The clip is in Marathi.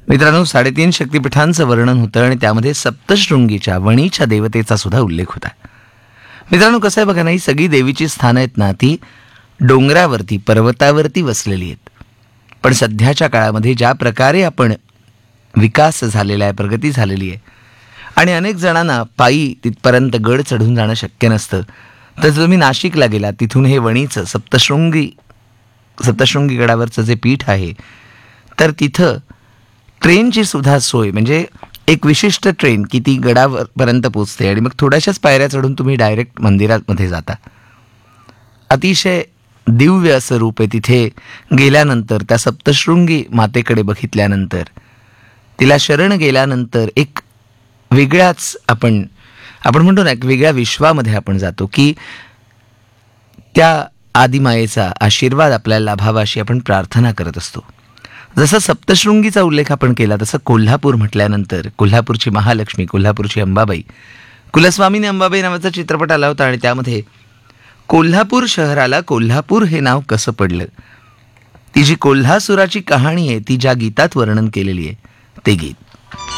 मित्रांनो, 3.5 शक्तिपीठांचं वर्णन होतं आणि त्यामध्ये सप्तशृंगीच्या वणीच्या देवतेचा सुद्धा उल्लेख होता. मित्रांनो, कसं आहे बघा ना, ही सगळी देवीची स्थानं आहेत ना, ती डोंगरावरती, पर्वतावरती वसलेली आहेत. पण सध्याच्या काळामध्ये ज्या प्रकारे आपण विकास झालेला आहे, प्रगती झालेली आहे आणि अनेक जणांना पायी तिथपर्यंत गड चढून जाणं शक्य नसतं, तर जर तुम्ही नाशिकला गेला, तिथून हे वणीचं सप्तशृंगी गडावरचं जे पीठ आहे, तर तिथं ट्रेनची सुद्धा सोय, म्हणजे एक विशिष्ट ट्रेन की ती गडावरपर्यंत पोचते आणि मग थोड्याशाच पायऱ्या चढून तुम्ही डायरेक्ट मंदिरामध्ये जाता. अतिशय दिव्य असं रूप आहे. तिथे गेल्यानंतर, त्या सप्तशृंगी मातेकडे बघितल्यानंतर, तिला शरण गेल्यानंतर एक वेगळ्याच आपण म्हणतो ना, एक वेगळ्या विश्वामध्ये आपण जातो की त्या आदिमायेचा आशीर्वाद आपल्याला लाभावा अशी आपण प्रार्थना करत असतो. जसं सप्तशृंगीचा उल्लेख आपण केला, तसं कोल्हापूर म्हटल्यानंतर कोल्हापूरची महालक्ष्मी, कोल्हापूरची अंबाबाई, कुलस्वामिनी अंबाबाई नावाचा चित्रपट आला होता आणि त्यामध्ये कोल्हापूर शहराला कोल्हापूर हे नाव कसं पडलं, ती जी कोल्हासुराची कहाणी आहे ती ज्या गीतात वर्णन केलेली आहे ते गीत.